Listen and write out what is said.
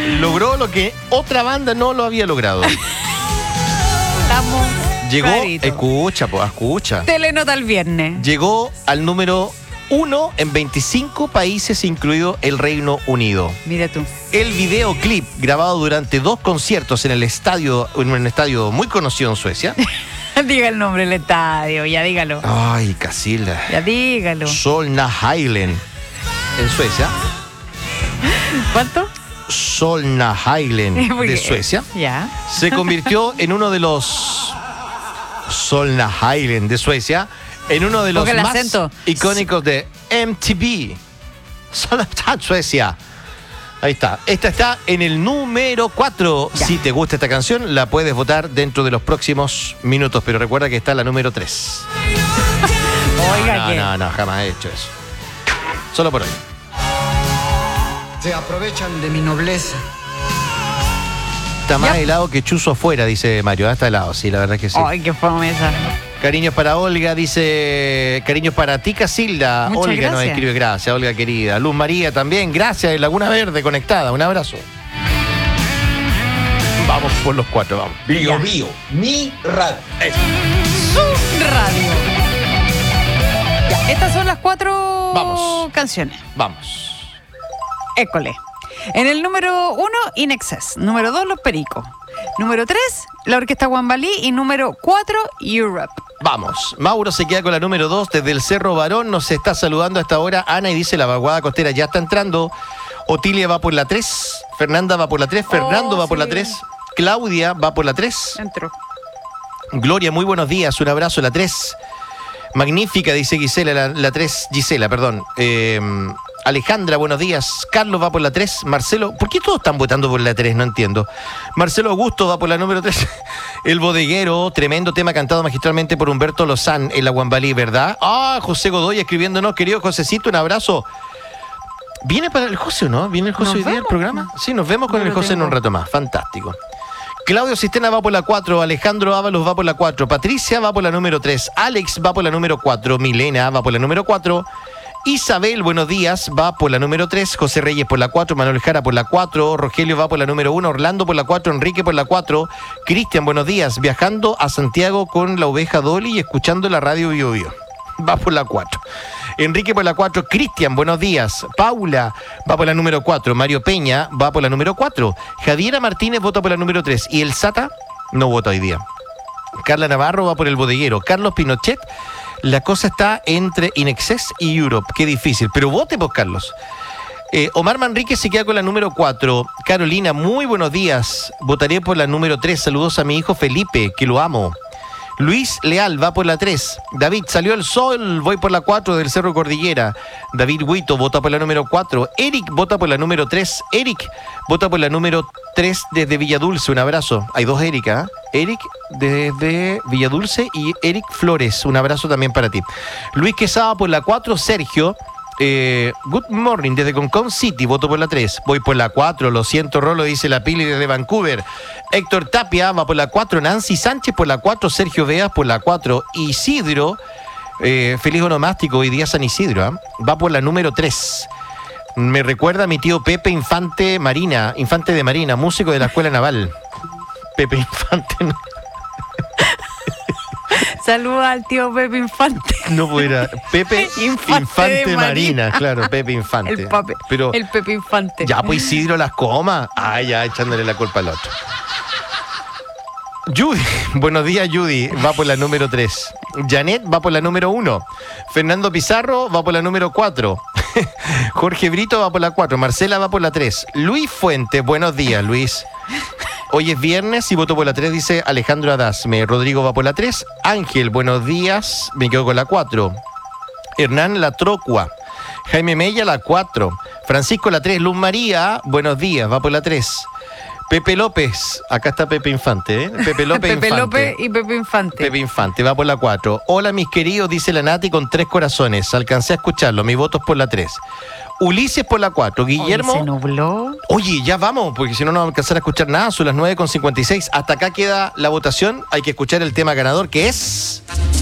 Logró lo que otra banda no lo había logrado. Estamos Llegó, clarito. escucha. Telenota el viernes. Llegó al número 1 en 25 países, incluido el Reino Unido. Mira tú. El videoclip, grabado durante 2 conciertos en un estadio muy conocido en Suecia. Diga el nombre del estadio, ya dígalo. Ay, Casilda. Ya dígalo. Solnahallen, en Suecia. ¿Cuánto? Solnahallen, de Suecia. Ya. Se convirtió en uno de los Solnahallen de Suecia, en uno de los Ponga el más acento. icónicos de MTV. Suecia. Ahí está. Esta está en el número 4. Ya. Si te gusta esta canción, la puedes votar dentro de los próximos minutos, pero recuerda que está la número 3. Oiga, ¿qué? No, jamás he hecho eso. Solo por hoy. Se aprovechan de mi nobleza. Está más Ya. helado que chuzo afuera, dice Mario. Está helado, sí, la verdad que sí. Ay, qué promesa. Cariños para Olga, dice. Cariños para ti, Casilda. Muchas Olga nos gracias. escribe, gracias, Olga querida. Luz María también, gracias. De Laguna Verde conectada, un abrazo. Vamos por los 4, vamos. Bio, mi radio. Radio. Ya, estas son las 4 Vamos. canciones. Vamos. École. En el número 1, In Excess. Número 2, Los Pericos. Número 3, la Orquesta Guambalí. Y número 4, Europe. Vamos. Mauro se queda con la número 2 desde el Cerro Barón. Nos está saludando a esta hora Ana y dice la vaguada costera ya está entrando. Otilia va por la 3. Fernanda va por la 3. Fernando va por la sí. 3. Claudia va por la 3. Entró. Gloria, muy buenos días. Un abrazo, la 3. Magnífica, dice Gisela, la 3. Gisela, perdón. Alejandra, buenos días. Carlos va por la 3. Marcelo, ¿por qué todos están votando por la 3? No entiendo. Marcelo Augusto va por la número 3. El Bodeguero, tremendo tema cantado magistralmente por Humberto Lozán en la Guambalí, ¿verdad? Ah, José Godoy escribiéndonos. Querido Josecito, un abrazo. ¿Viene para el José o no? ¿Viene el José Nos hoy día al vemos. programa? Sí, nos vemos con Yo el lo José en tengo. un rato más. Fantástico. Claudio Sistena va por la 4, Alejandro Ábalos va por la 4, Patricia va por la número 3, Alex va por la número 4, Milena va por la número 4, Isabel, buenos días, va por la número 3, José Reyes por la 4, Manuel Jara por la 4, Rogelio va por la número 1, Orlando por la 4, Enrique por la 4, Cristian, buenos días, viajando a Santiago con la oveja Dolly y escuchando la radio Bio Bio. Va por la 4. Enrique por la 4, Cristian, buenos días. Paula va por la número 4, Mario Peña va por la número 4, Javiera Martínez vota por la número 3 y el Sata no vota hoy día. Carla Navarro va por el Bodeguero, Carlos Pinochet, la cosa está entre In Excess y Europe, qué difícil, pero vote por Carlos. Omar Manrique se queda con la número 4, Carolina, muy buenos días, votaré por la número 3, saludos a mi hijo Felipe, que lo amo. Luis Leal va por la 3. David, salió el sol, voy por la 4 del Cerro Cordillera. David Huito vota por la número 4. Eric vota por la número 3. Eric vota por la número 3 desde Villadulce. Un abrazo. Hay 2 Eric, ¿eh? Eric desde Villadulce y Eric Flores. Un abrazo también para ti. Luis Quesada por la 4. Sergio. Good morning desde Concon City, voto por la 3, voy por la 4, lo siento Rolo, dice la Pili desde Vancouver. Héctor Tapia va por la 4, Nancy Sánchez por la 4, Sergio Veas por la 4, Isidro, feliz onomástico hoy día San Isidro, va por la número 3. Me recuerda a mi tío Pepe Infante de Marina, músico de la Escuela Naval. Pepe Infante, no. Saluda al tío Pepe Infante. No pudiera. Pepe Infante de Marina, claro, Pepe Infante. El Pepe Infante. Ya, pues Isidro las coma. Ah, ya, echándole la culpa al otro. Judy, buenos días Judy, va por la número 3. Janet va por la número 1. Fernando Pizarro va por la número 4. Jorge Brito va por la 4. Marcela va por la 3. Luis Fuentes, buenos días Luis. Hoy es viernes y voto por la 3, dice Alejandro Adasme. Rodrigo va por la 3. Ángel, buenos días. Me quedo con la 4. Hernán La Trocua. Jaime Mella, la 4. Francisco, la 3. Luz María, buenos días. Va por la 3. Pepe López. Acá está Pepe Infante, ¿eh? Pepe López Pepe Infante. López y Pepe Infante. Pepe Infante, va por la 4. Hola, mis queridos, dice la Nati con 3 corazones. Alcancé a escucharlo. Mi voto es por la 3. Ulises por la 4. Guillermo. Oye, se nubló. Oye, ya vamos, porque si no, no vamos a alcanzar a escuchar nada. Son las 9:56. Hasta acá queda la votación. Hay que escuchar el tema ganador, que es...